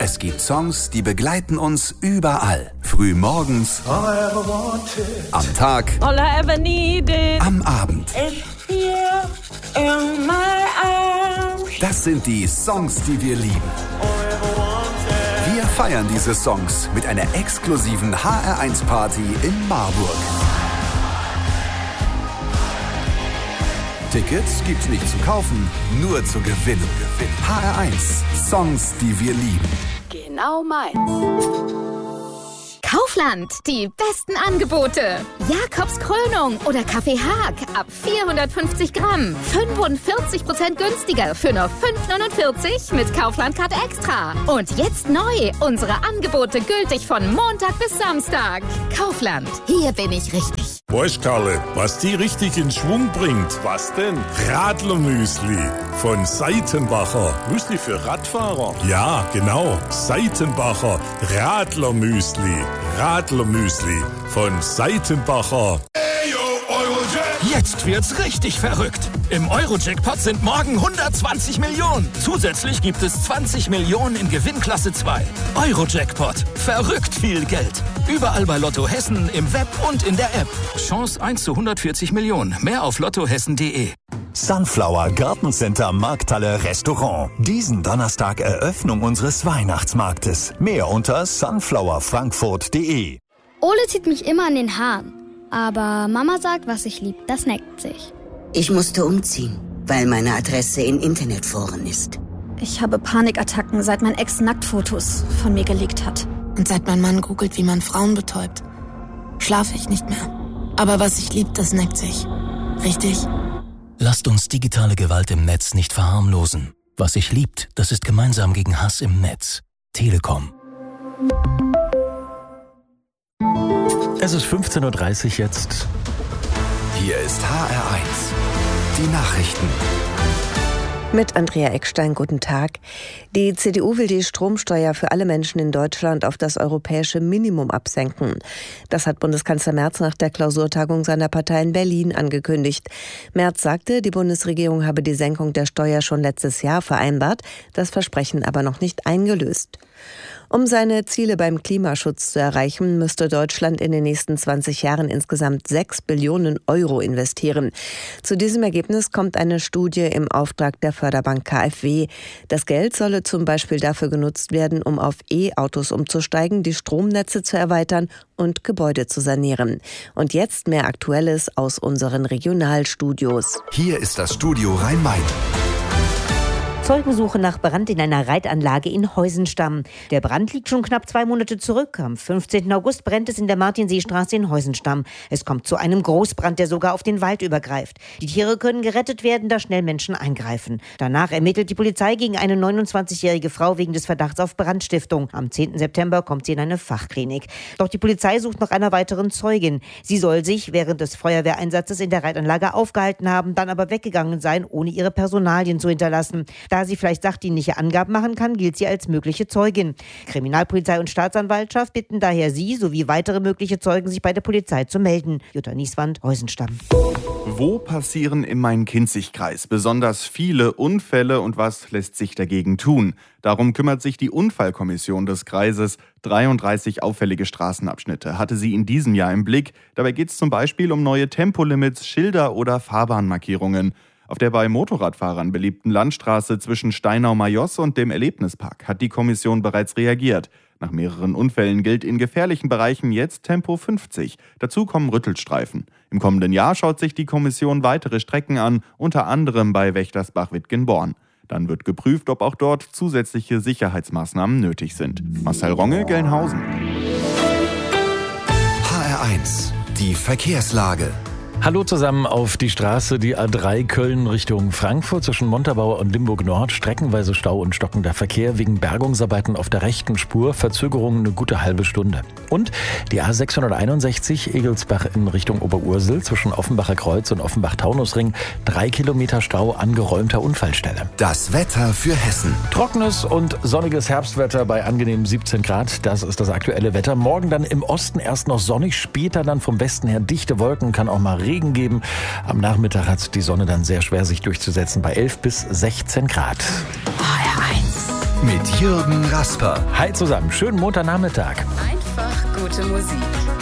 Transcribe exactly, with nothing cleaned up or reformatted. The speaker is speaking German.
Es gibt Songs, die begleiten uns überall. Früh morgens, am Tag, All I ever needed. am Abend. It's here in my arms. Das sind die Songs, die wir lieben. Wir feiern diese Songs mit einer exklusiven H R eins Party in Marburg. Tickets gibt's nicht zu kaufen, nur zu gewinnen. H R eins, Songs, die wir lieben. Genau meins. Kaufland, die besten Angebote. Jakobs Krönung oder Kaffee Haag ab vierhundertfünfzig Gramm. fünfundvierzig Prozent günstiger für nur fünf neunundvierzig mit Kaufland-Card Extra. Und jetzt neu, unsere Angebote gültig von Montag bis Samstag. Kaufland, hier bin ich richtig. Weißt Karle, was die richtig in Schwung bringt? Was denn? Radlermüsli von Seitenbacher. Müsli für Radfahrer? Ja, genau. Seitenbacher Radlermüsli. Radlermüsli von Seitenbacher. Jetzt wird's richtig verrückt. Im Euro-Jackpot sind morgen hundertzwanzig Millionen. Zusätzlich gibt es zwanzig Millionen in Gewinnklasse zwei. Euro-Jackpot. Verrückt viel Geld. Überall bei Lotto Hessen, im Web und in der App. Chance eins zu hundertvierzig Millionen. Mehr auf lottohessen punkt de. Sunflower Gartencenter Markthalle Restaurant. Diesen Donnerstag Eröffnung unseres Weihnachtsmarktes. Mehr unter sunflower frankfurt punkt de. Ole zieht mich immer an den Haaren. Aber Mama sagt, was ich lieb, das neckt sich. Ich musste umziehen, weil meine Adresse in Internetforen ist. Ich habe Panikattacken, seit mein Ex Nacktfotos von mir geleakt hat. Und seit mein Mann googelt, wie man Frauen betäubt, schlafe ich nicht mehr. Aber was ich lieb, das neckt sich. Richtig? Lasst uns digitale Gewalt im Netz nicht verharmlosen. Was sich liebt, das ist gemeinsam gegen Hass im Netz. Telekom. Es ist fünfzehn Uhr dreißig jetzt. Hier ist H R eins. Die Nachrichten. Mit Andrea Eckstein, guten Tag. Die C D U will die Stromsteuer für alle Menschen in Deutschland auf das europäische Minimum absenken. Das hat Bundeskanzler Merz nach der Klausurtagung seiner Partei in Berlin angekündigt. Merz sagte, die Bundesregierung habe die Senkung der Steuer schon letztes Jahr vereinbart, das Versprechen aber noch nicht eingelöst. Um seine Ziele beim Klimaschutz zu erreichen, müsste Deutschland in den nächsten zwanzig Jahren insgesamt sechs Billionen Euro investieren. Zu diesem Ergebnis kommt eine Studie im Auftrag der Förderbank K f W. Das Geld solle zum Beispiel dafür genutzt werden, um auf E-Autos umzusteigen, die Stromnetze zu erweitern und Gebäude zu sanieren. Und jetzt mehr Aktuelles aus unseren Regionalstudios. Hier ist das Studio Rhein-Main. Zeugensuche nach Brand in einer Reitanlage in Heusenstamm. Der Brand liegt schon knapp zwei Monate zurück. Am fünfzehnten August brennt es in der Martinseestraße in Heusenstamm. Es kommt zu einem Großbrand, der sogar auf den Wald übergreift. Die Tiere können gerettet werden, da schnell Menschen eingreifen. Danach ermittelt die Polizei gegen eine neunundzwanzigjährige Frau wegen des Verdachts auf Brandstiftung. Am zehnten September kommt sie in eine Fachklinik. Doch die Polizei sucht nach einer weiteren Zeugin. Sie soll sich während des Feuerwehreinsatzes in der Reitanlage aufgehalten haben, dann aber weggegangen sein, ohne ihre Personalien zu hinterlassen. Da sie vielleicht sachdienliche Angaben machen kann, gilt sie als mögliche Zeugin. Kriminalpolizei und Staatsanwaltschaft bitten daher sie sowie weitere mögliche Zeugen, sich bei der Polizei zu melden. Jutta Nieswand, Heusenstamm. Wo passieren im Main-Kinzig-Kreis besonders viele Unfälle und was lässt sich dagegen tun? Darum kümmert sich die Unfallkommission des Kreises. dreiunddreißig auffällige Straßenabschnitte hatte sie in diesem Jahr im Blick. Dabei geht es zum Beispiel um neue Tempolimits, Schilder oder Fahrbahnmarkierungen. Auf der bei Motorradfahrern beliebten Landstraße zwischen Steinau-Majos und dem Erlebnispark hat die Kommission bereits reagiert. Nach mehreren Unfällen gilt in gefährlichen Bereichen jetzt Tempo fünfzig. Dazu kommen Rüttelstreifen. Im kommenden Jahr schaut sich die Kommission weitere Strecken an, unter anderem bei Wächtersbach-Wittgenborn. Dann wird geprüft, ob auch dort zusätzliche Sicherheitsmaßnahmen nötig sind. Marcel Ronge, Gelnhausen. H R eins. Die Verkehrslage. Hallo zusammen auf die Straße, die A drei Köln Richtung Frankfurt zwischen Montabaur und Limburg Nord. Streckenweise Stau und stockender Verkehr wegen Bergungsarbeiten auf der rechten Spur. Verzögerung eine gute halbe Stunde. Und die A sechshunderteinundsechzig Egelsbach in Richtung Oberursel zwischen Offenbacher Kreuz und Offenbach-Taunusring. Drei Kilometer Stau an geräumter Unfallstelle. Das Wetter für Hessen. Trockenes und sonniges Herbstwetter bei angenehmen siebzehn Grad. Das ist das aktuelle Wetter. Morgen dann im Osten erst noch sonnig, später dann vom Westen her dichte Wolken, kann auch mal Regen geben. Am Nachmittag hat die Sonne dann sehr schwer sich durchzusetzen bei elf bis sechzehn Grad. H R eins. mit Jürgen Rasper. Hi zusammen, schönen Montagnachmittag. Einfach gute Musik.